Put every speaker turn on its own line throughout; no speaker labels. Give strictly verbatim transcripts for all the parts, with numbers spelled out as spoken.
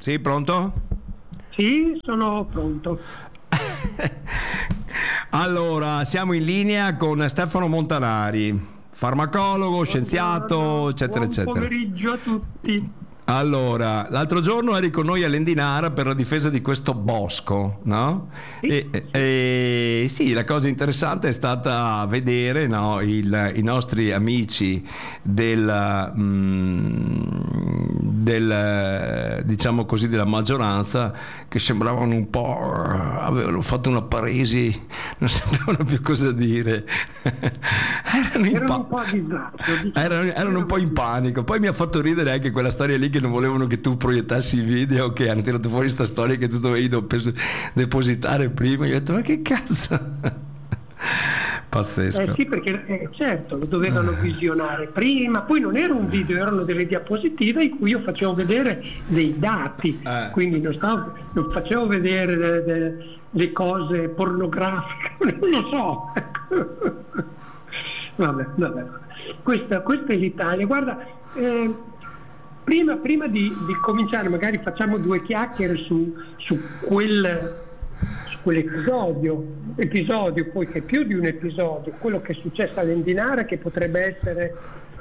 Sì, pronto?
Sì, sono pronto.
Allora, siamo in linea con Stefano Montanari, farmacologo, scienziato,
Buongiorno,
eccetera,
buon
eccetera.
pomeriggio a tutti.
Allora, l'altro giorno eri con noi all'Endinara per la difesa di questo bosco, no?
Sì,
E, e- e sì, la cosa interessante è stata vedere, no, il- i nostri amici del, mm, del, diciamo così, della maggioranza, che sembravano un po', avevano fatto una paresi, non sapevano più cosa dire. Erano, in
erano
pa-
un po' a disagio. Diciamo.
erano, erano un po' in panico. Poi mi ha fatto ridere anche quella storia lì che non volevano che tu proiettassi i video, che hanno tirato fuori questa storia che tu dovevi do- penso, depositare prima. Io ho detto, ma che cazzo? Pazzesco.
Eh sì, perché eh, certo, lo dovevano visionare prima, poi non era un video, erano delle diapositive in cui io facevo vedere dei dati,
Eh.
quindi non, stavo, non facevo vedere de- de- le cose pornografiche, non lo so. Vabbè, vabbè. Questa, questa è l'Italia. Guarda, eh, prima, prima di, di cominciare, magari facciamo due chiacchiere su, su, quel, su quell'episodio, episodio poi che è più di un episodio, quello che è successo all'Endinara, che potrebbe essere,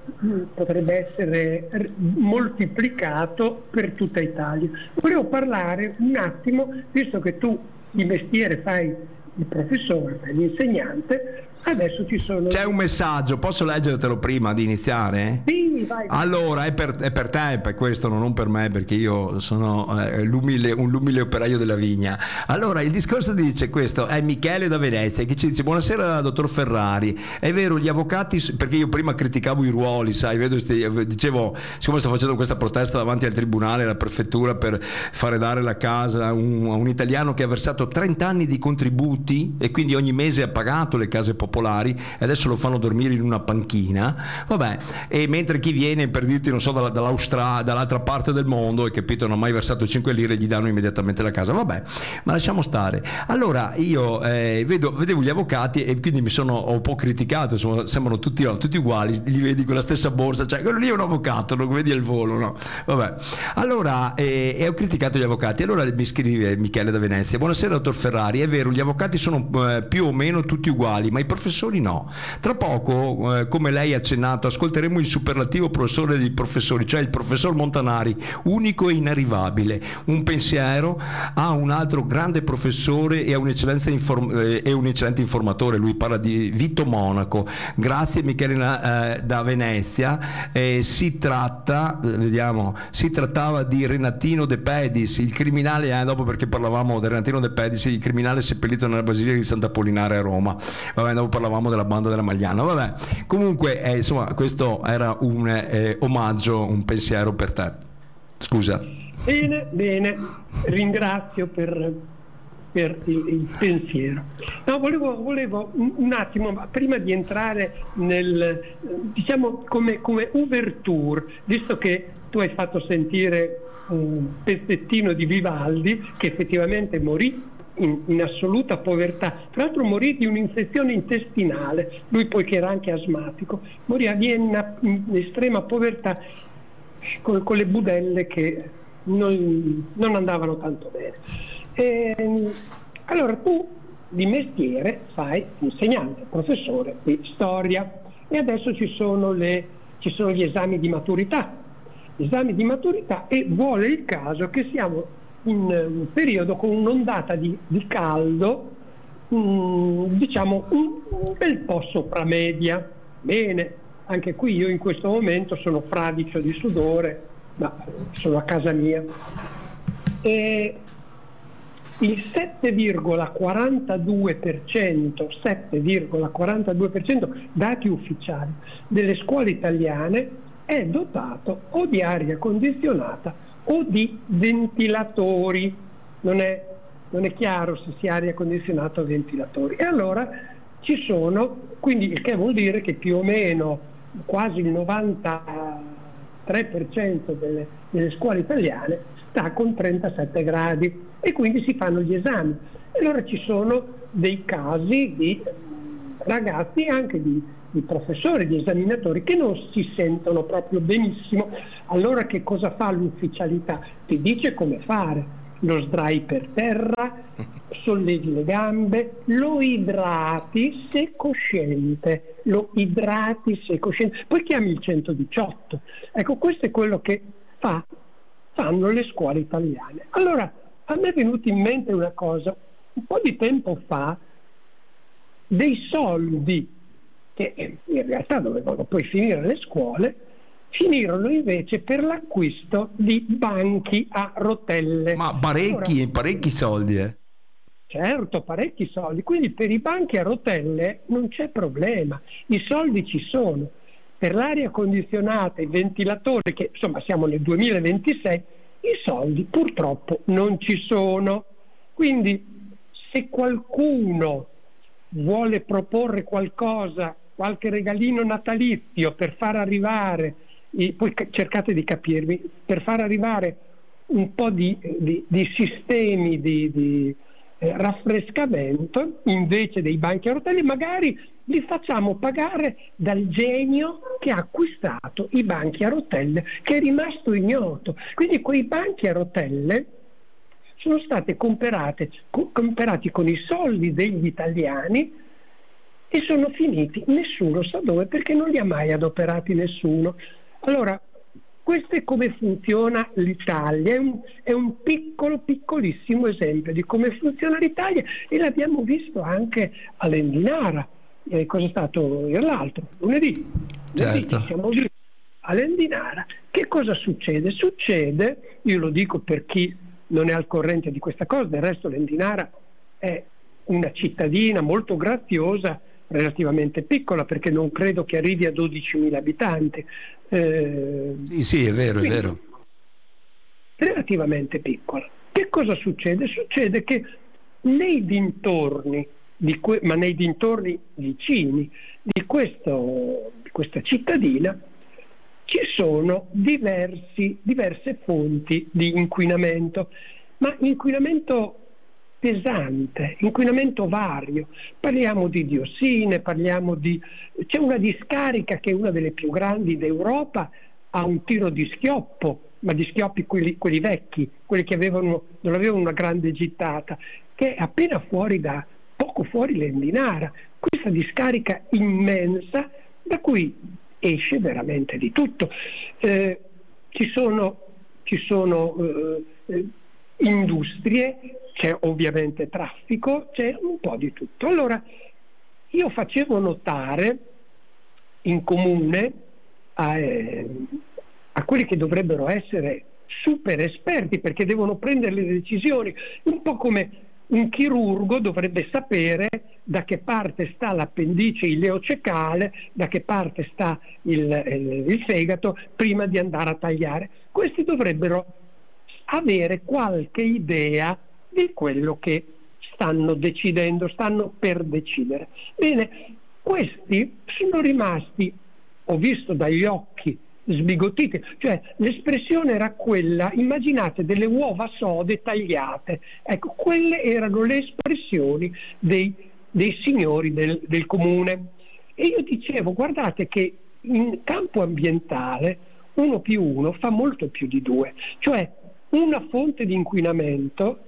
potrebbe essere moltiplicato per tutta Italia. Volevo parlare un attimo, visto che tu di mestiere fai il professore, fai l'insegnante. Adesso ci sono...
C'è un messaggio, posso leggertelo prima di iniziare?
Sì, vai.
Allora, è per, è per te, per questo, non per me, perché io sono eh, l'umile, un l'umile operaio della vigna. Allora, il discorso dice questo, è Michele da Venezia, che ci dice, buonasera dottor Ferrari, è vero, gli avvocati, perché io prima criticavo i ruoli, sai, vedo, dicevo, siccome sto facendo questa protesta davanti al tribunale, alla prefettura, per fare dare la casa a un, a un italiano che ha versato trenta anni di contributi e quindi ogni mese ha pagato le case popolari, e adesso lo fanno dormire in una panchina, vabbè, e mentre chi viene per dirti, non so, dalla, dall'Austra, dall'altra parte del mondo, e capito, non ha mai versato cinque lire, gli danno immediatamente la casa, vabbè, ma lasciamo stare. Allora io eh, vedo, vedevo gli avvocati e quindi mi sono ho un po' criticato, insomma, sembrano tutti, oh, tutti uguali, li vedi con la stessa borsa, cioè quello lì è un avvocato, lo vedi al volo, no? Vabbè, allora eh, e ho criticato gli avvocati. Allora mi scrive Michele da Venezia, buonasera dottor Ferrari, è vero, gli avvocati sono eh, più o meno tutti uguali, ma i professori no. Tra poco, eh, come lei ha accennato, ascolteremo il superlativo professore dei professori, cioè il professor Montanari, unico e inarrivabile, un pensiero a un altro grande professore e a un'eccellenza inform- eh, e un eccellente informatore. Lui parla di Vito Monaco. Grazie Michele eh, da Venezia. Eh, si tratta, eh, vediamo, si trattava di Renatino De Pedis, il criminale, eh, dopo perché parlavamo di Renatino De Pedis, il criminale seppellito nella basilica di Sant'Apollinare a Roma. Vabbè, dopo parlavamo della banda della Magliana. Vabbè, comunque eh, insomma, questo era un eh, omaggio, un pensiero per te. Scusa.
Bene, bene, ringrazio per, per il, il pensiero. No, volevo, volevo un, un attimo, ma prima di entrare nel, diciamo, come, come ouverture, visto che tu hai fatto sentire un pezzettino di Vivaldi, che effettivamente morì In, in assoluta povertà, tra l'altro morì di un'infezione intestinale, lui poiché era anche asmatico, morì a Vienna in estrema povertà con, con le budelle che non, non andavano tanto bene. E, allora tu di mestiere fai insegnante, professore di storia, e adesso ci sono, le, ci sono gli esami di maturità, gli esami di maturità, e vuole il caso che siamo in un periodo con un'ondata di, di caldo, mh, diciamo un, un bel po' sopra media. Bene, anche qui io in questo momento sono fradicio di sudore, ma sono a casa mia. E il sette virgola quarantadue per cento, sette virgola quarantadue per cento dati ufficiali delle scuole italiane è dotato o di aria condizionata o di ventilatori. Non è, non è chiaro se sia aria condizionata o ventilatori. E allora ci sono, quindi il che vuol dire che più o meno quasi il novantatré per cento delle, delle scuole italiane sta con trentasette gradi, e quindi si fanno gli esami. E allora ci sono dei casi di ragazzi, anche di, di professori, di esaminatori che non si sentono proprio benissimo. Allora che cosa fa l'ufficialità? Ti dice come fare. Lo sdrai per terra, sollevi le gambe, lo idrati se cosciente, lo idrati se cosciente, poi chiami il centodiciotto. Ecco, questo è quello che fa, fanno le scuole italiane. Allora, a me è venuta in mente una cosa, un po' di tempo fa, dei soldi che in realtà dovevano poi finire alle scuole, finirono invece per l'acquisto di banchi a rotelle.
Ma parecchi, Ora, parecchi soldi, eh?
Certo, parecchi soldi. Quindi per i banchi a rotelle non c'è problema, i soldi ci sono. Per l'aria condizionata, i ventilatori, che insomma siamo nel duemilaventisei, i soldi purtroppo non ci sono. Quindi se qualcuno vuole proporre qualcosa, qualche regalino natalizio per far arrivare, poi cercate di capirmi, per far arrivare un po' di, di, di sistemi di, di eh, raffrescamento invece dei banchi a rotelle, magari li facciamo pagare dal genio che ha acquistato i banchi a rotelle, che è rimasto ignoto. Quindi quei banchi a rotelle sono stati comprati, comprati con i soldi degli italiani e sono finiti nessuno sa dove, perché non li ha mai adoperati nessuno. Allora, questo è come funziona l'Italia, è un, è un piccolo, piccolissimo esempio di come funziona l'Italia, e l'abbiamo visto anche all'Endinara. Eh, cosa è stato l'altro? Lunedì. Lunedì
Certo.
siamo lì all'Endinara. Che cosa succede? Succede, io lo dico per chi non è al corrente di questa cosa, del resto l'Endinara è una cittadina molto graziosa, relativamente piccola, perché non credo che arrivi a dodicimila abitanti. Eh,
sì, sì, è vero,
quindi,
è vero.
Relativamente piccola. Che cosa succede? Succede che nei dintorni, di que- ma nei dintorni vicini di, questo, di questa cittadina, ci sono diversi, diverse fonti di inquinamento, ma inquinamento pesante, inquinamento vario. Parliamo di diossine, parliamo di... c'è una discarica che è una delle più grandi d'Europa, a un tiro di schioppo, ma di schioppi quelli, quelli vecchi, quelli che avevano, non avevano una grande gittata, che è appena fuori da, poco fuori l'Endinara. Questa discarica immensa da cui esce veramente di tutto. Eh, ci sono, ci sono eh, industrie, c'è ovviamente traffico, c'è un po' di tutto. Allora, io facevo notare in comune a, eh, a quelli che dovrebbero essere super esperti, perché devono prendere le decisioni, un po' come un chirurgo dovrebbe sapere da che parte sta l'appendice ileocecale, da che parte sta il, il, il fegato, prima di andare a tagliare. Questi dovrebbero avere qualche idea di quello che stanno decidendo, stanno per decidere. Bene, questi sono rimasti, ho visto dagli occhi sbigottiti, cioè l'espressione era quella, immaginate delle uova sode tagliate, ecco, quelle erano le espressioni dei, dei signori del, del comune. E io dicevo, guardate che in campo ambientale uno più uno fa molto più di due, cioè una fonte di inquinamento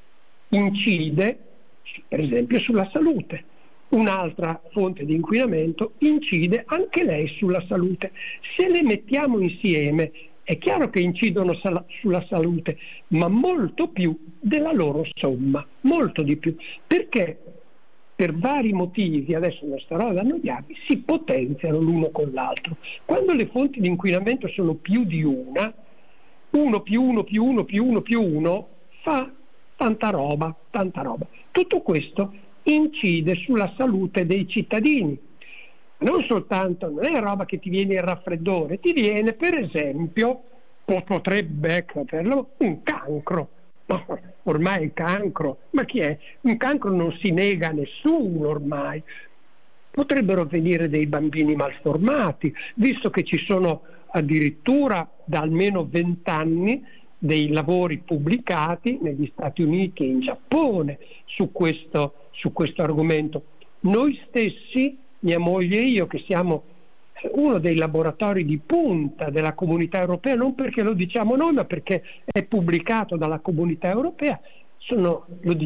incide per esempio sulla salute, un'altra fonte di inquinamento incide anche lei sulla salute. Se le mettiamo insieme è chiaro che incidono sal- sulla salute, ma molto più della loro somma, molto di più, perché per vari motivi, adesso non starò ad annoiarvi, si potenziano l'uno con l'altro. Quando le fonti di inquinamento sono più di una, uno più uno più uno più uno più uno fa tanta roba, tanta roba. Tutto questo incide sulla salute dei cittadini. Non soltanto, non è roba che ti viene il raffreddore, ti viene per esempio, potrebbe esserlo, un cancro. Ma ormai il cancro, ma chi è? Un cancro non si nega a nessuno ormai. Potrebbero venire dei bambini malformati, visto che ci sono addirittura da almeno vent'anni dei lavori pubblicati negli Stati Uniti e in Giappone su questo, su questo argomento. Noi stessi mia moglie e io, che siamo uno dei laboratori di punta della Comunità Europea, non perché lo diciamo noi, ma perché è pubblicato dalla Comunità Europea, sono, lo